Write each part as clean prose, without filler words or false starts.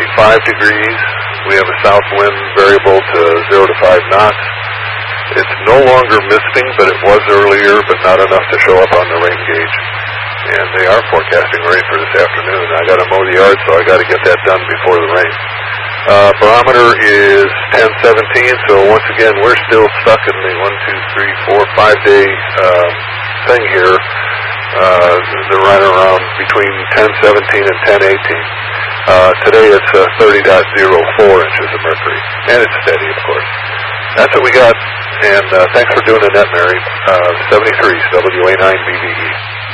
55 degrees. We have a south wind variable to 0 to 5 knots. It's no longer misting, but it was earlier, but not enough to show up on the rain gauge. And they are forecasting rain for this afternoon. I got to mow the yard, so I got to get that done before the rain. Barometer is 1017, so once again, we're still stuck in the 5-day thing here. They're right around between 1017 and 1018. Today it's 30.04 inches of mercury, and it's steady, of course. That's what we got, and thanks for doing the net, Mary. 73 WA9BVE.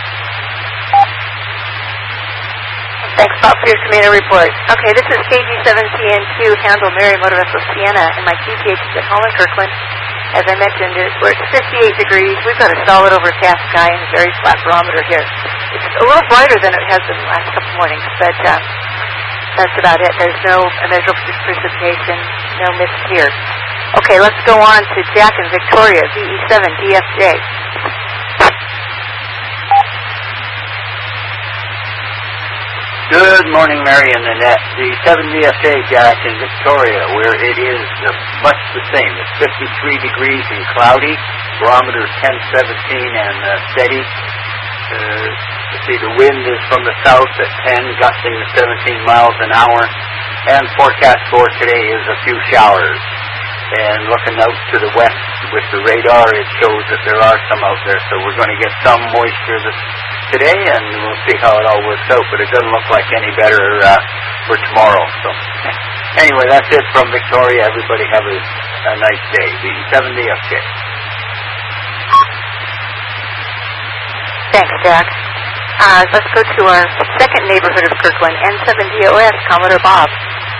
Thanks, Bob, for your community report. Okay, this is KG7CN2, handle Mary Motor Vessel Sienna, and my QTH is at home in Kirkland. As I mentioned, we're at 58 degrees. We've got a solid overcast sky and a very flat barometer here. It's a little brighter than it has been the last couple mornings, but that's about it. There's no measurable precipitation, no mist here. Okay, let's go on to Jack and Victoria, VE7 DFJ. Good morning, Mary and Annette. The 7DFJ, Jack in Victoria, where it is much the same. It's 53 degrees and cloudy. Barometer 1017 and steady. See, the wind is from the south at 10, gusting to 17 miles an hour. And forecast for today is a few showers. And looking out to the west with the radar, it shows that there are some out there. So we're going to get some moisture today, and we'll see how it all works out. But it doesn't look like any better for tomorrow. So anyway, that's it from Victoria. Everybody have a nice day. The 7DFJ. Thanks, Jack. Let's go to our second neighborhood of Kirkland, N7DOS, Commodore Bob.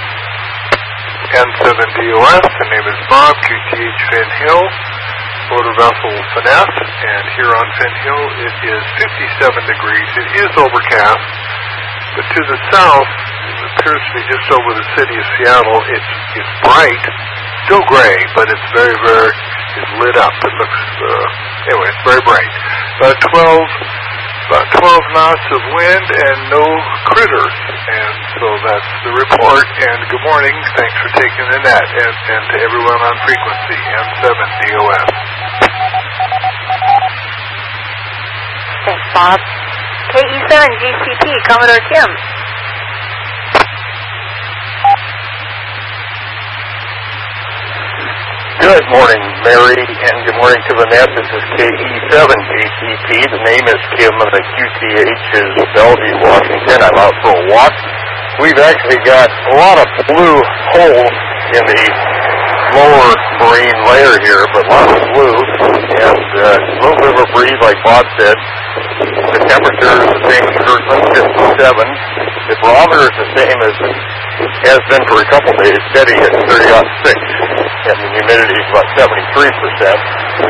N7DOS, the name is Bob, QTH Finn Hill, motor vessel Finesse, and here on Finn Hill it is 57 degrees. It is overcast, but to the south, it appears to be just over the city of Seattle. It's bright, still gray, but it's very, very, it's lit up. It looks, anyway, it's very bright. About 12 knots of wind and no critters. And so that's the report. And good morning. Thanks for taking the net. And to everyone on frequency, N7DOS. Thanks, Bob. KE7GCP, Commodore Kim. Good morning, Mary, and good morning to Annette. This is KE7GCP. The name is Kim, and the QTH is Bellevue, Washington. I'm out for a walk. We've actually got a lot of blue holes in the lower marine layer here, but lots of blue, and a little bit of a breeze, like Bob said. The temperature is the same as Kirkland, 57. The barometer is the same as it has been for a couple days, steady at 30.6. And the humidity is about 73%.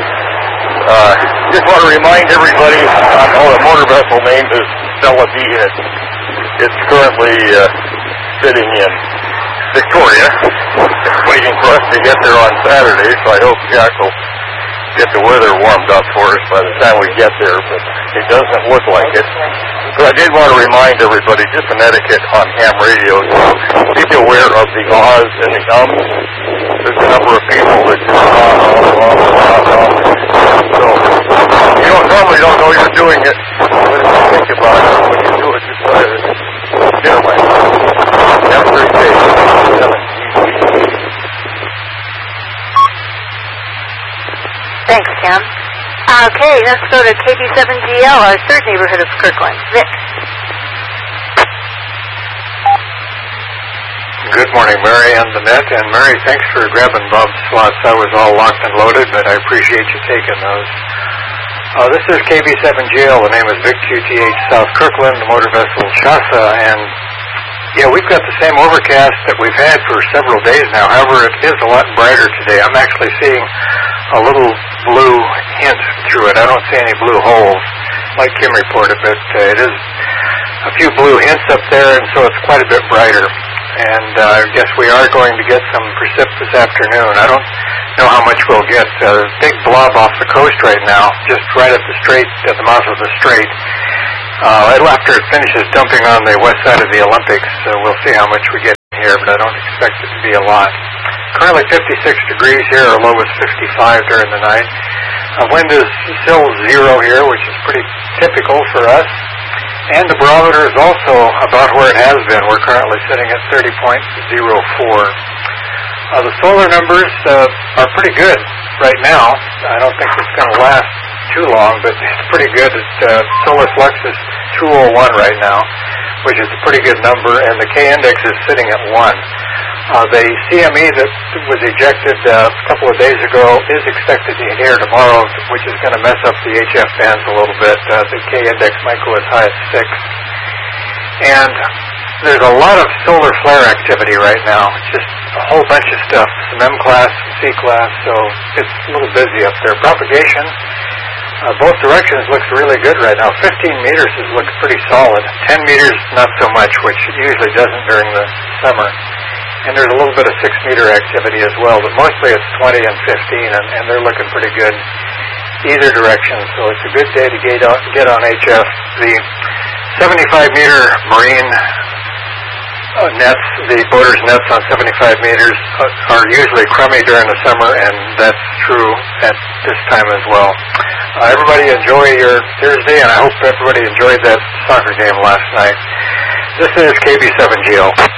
Just want to remind everybody, the motor vessel name is Stella D, and it's currently sitting in Victoria, waiting for us to get there on Saturday, so I hope Jack will get the weather warmed up for us by the time we get there, but it doesn't look like it. So I did want to remind everybody, just an etiquette on ham radio, to be aware of the ahs and the ums. There's a number of people that just so you normally don't know you're doing it, but if you think about it, when you do it, just try to never mind. Have a great day. Thanks, Kim. Okay, let's go to KB7GL, our third neighborhood of Kirkland. Vic. Good morning, Mary and Annette. And Mary, thanks for grabbing Bob's slots. I was all locked and loaded, but I appreciate you taking those. This is KB7GL. The name is Vic, QTH South Kirkland, the motor vessel Shasta. And, yeah, we've got the same overcast that we've had for several days now. However, it is a lot brighter today. I'm actually seeing a little blue hint through it. I don't see any blue holes, like Kim reported, but it is a few blue hints up there, and so it's quite a bit brighter. And I guess we are going to get some precip this afternoon. I don't know how much we'll get. There's a big blob off the coast right now, just right at the strait, at the mouth of the strait. After it finishes dumping on the west side of the Olympics, we'll see how much we get. here, but I don't expect it to be a lot. Currently 56 degrees here. Our low was 55 during the night. Wind is still 0 here, which is pretty typical for us. And the barometer is also about where it has been. We're currently sitting at 30.04. The solar numbers are pretty good right now. I don't think it's going to last too long, but it's pretty good. Solar flux is 201 right now, which is a pretty good number, and the K-index is sitting at 1. The CME that was ejected a couple of days ago is expected to hit here tomorrow, which is going to mess up the HF bands a little bit. The K-index might go as high as 6. And there's a lot of solar flare activity right now. It's just a whole bunch of stuff, some M-class, some C-class, so it's a little busy up there. Propagation, both directions looks really good right now. 15 meters looks pretty solid. 10 meters, not so much, which it usually doesn't during the summer. And there's a little bit of 6-meter activity as well, but mostly it's 20 and 15, and they're looking pretty good either direction. So it's a good day to get on HF. The 75-meter marine nets, the boaters' nets on 75 meters are usually crummy during the summer, and that's true at this time as well. Everybody enjoy your Thursday, and I hope everybody enjoyed that soccer game last night. This is KB7GL.